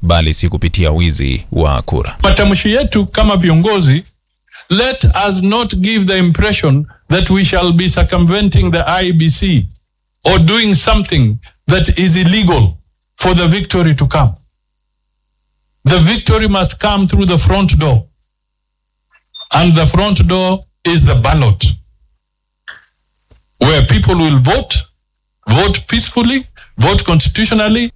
bali si kupitia wizi wa kura. Matamshi yetu kama viongozi, let us not give the impression that we shall be circumventing the IEBC or doing something that is illegal for the victory to come. The victory must come through the front door. And the front door is the ballot, where people will vote peacefully, vote constitutionally.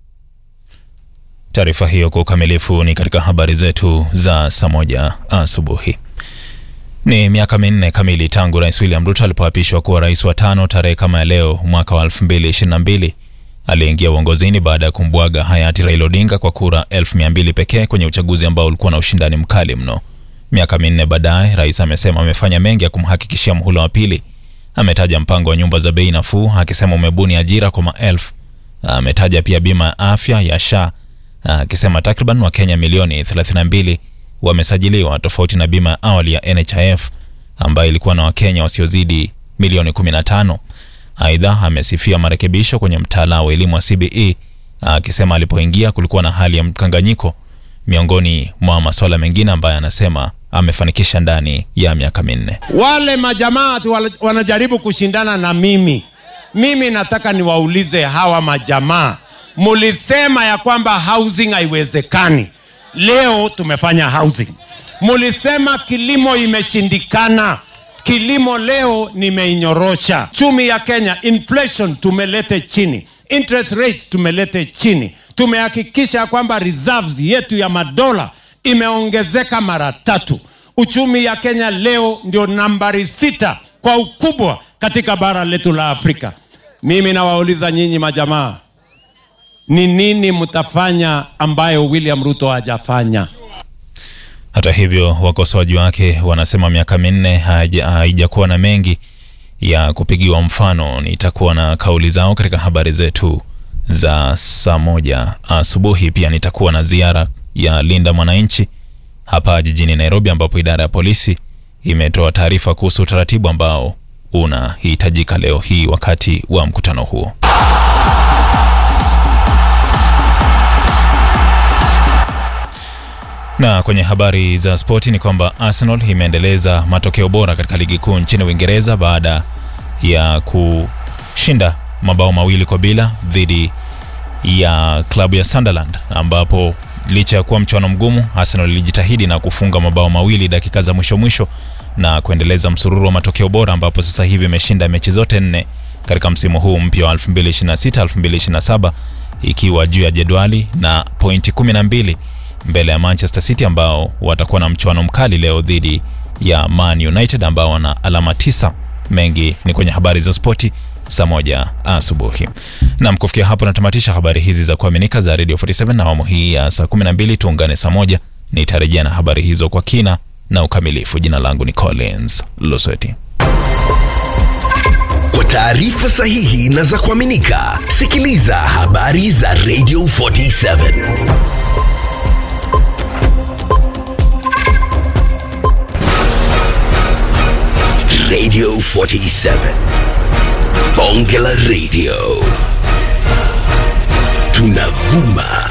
Taarifa hiyo kwa ukamilifu ni katika habari zetu za saa 1 asubuhi. Ni miaka 4 kamili tangu Rais William Ruto alipoapishwa kuwa rais wa 5 tarehe kama ya leo mwaka wa 2022. Aliingia uongozini baada ya kumbwaga hayati Raila Odinga kwa kura 1200 pekee kwenye uchaguzi ambao ulikuwa na ushindani mkali mno. Miaka 4 baadaye, rais amesema amefanya mengi ya kumhakikishia muhula wa pili. Ametaja mpango wa nyumba za bei nafuu, akisema umebuni ajira kwa maelfu. Ametaja pia bima ya afya ya SHA, akisema takriban Wakenya milioni 32 wamesajiliwa, tofauti na bima ya awali ya NHIF ambayo ilikuwa na Wakenya wasiozidi milioni 15. Aidha, amesifia marekebisho kwenye mtaala wa elimu wa CBE, akisema alipoingia kulikuwa na hali ya mkanganyiko, miongoni mwa masuala mengine ambayo anasema amefanikisha ndani ya miaka 4. Wale majamaa wanajaribu kushindana na mimi nataka niwaulize hawa majamaa, mulisema ya kwamba housing haiwezekani. Leo tumefanya housing. Mulisema kilimo imeshindikana. Kilimo leo nimeinyorosha. Chumi ya Kenya, inflation tumelete chini. Interest rates tumelete chini. Tumehakikisha kwamba reserves yetu ya madola imeongezeka mara 3. Uchumi ya Kenya leo ndio nambari 6 kwa ukubwa katika bara letu la Afrika. Mimi nawauliza nyinyi majamaa, ni nini mtafanya ambayo William Ruto hajafanya? Hata hivyo, wakosoaji wake wanasema miaka 4 haijakuwa na mengi ya kupigiwa mfano. Nitakuwa na kauli zao katika habari zetu za saa 1 asubuhi. Pia nitakuwa na ziara ya Linda Mwananchi hapa jijini Nairobi, ambapo idara ya polisi imetoa taarifa kuhusu utaratibu ambao unahitajika leo hii wakati wa mkutano huo. Na kwenye habari za spoti ni kwamba Arsenal imeendeleza matokeo bora katika ligi kuu nchini Uingereza baada ya kushinda mabao 2-0 dhidi ya klabu ya Sunderland, ambapo licha ya kuwa mchuano mgumu, Arsenal ilijitahidi na kufunga mabao 2 dakika za mwisho na kuendeleza msururu wa matokeo bora, ambapo sasa hivi imeshinda mechi zote 4 katika msimu huu mpya wa 2026-2027, ikiwa juu ya jedwali na pointi 12 mbele ya Manchester City ambao watakuwa na mchuano mkali leo dhidi ya Man United ambao wana alama 9. Mengi ni kwenye habari za spoti saa 1 asubuhi. Na kufikia hapo natamatisha habari hizi za kuaminika za Radio 47 na awamu hii ya saa 12. Tuungane saa 1, nitarejea na habari hizo kwa kina na ukamilifu. Jina langu ni Collins Losweti. Kwa taarifa sahihi na za kuaminika, sikiliza habari za Radio 47. Radio 47. Bonge la Radio. Tunavuma